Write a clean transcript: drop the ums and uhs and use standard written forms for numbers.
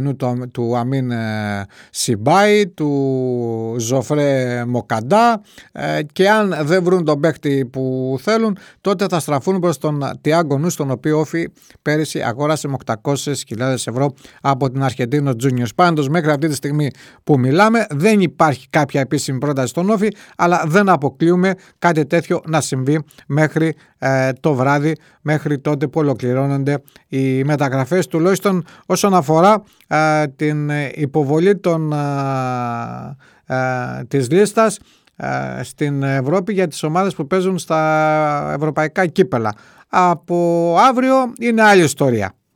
Ισραηλινού του Αμίν Σιμπάι, του Ζωφρέ Μοκαντά, και αν δεν βρουν τον παίκτη που θέλουν, τότε θα στραφούν προς τον Τιάγκο Νους, τον οποίο Όφι πέρυσι αγόρασε με 800.000 ευρώ από την Αρχεντίνο Juniors. Πάντως μέχρι αυτή τη στιγμή που μιλάμε δεν υπάρχει κάποια επίσημη πρόταση στον Όφι, αλλά δεν αποκλείουμε κάτι τέτοιο να συμβεί μέχρι το βράδυ, μέχρι τότε που ολοκληρώνονται οι μεταγραφές, τουλάχιστον όσον αφορά την υποβολή της λίστας στην Ευρώπη για τις ομάδες που παίζουν στα ευρωπαϊκά κύπελα. Από αύριο είναι άλλη ιστορία.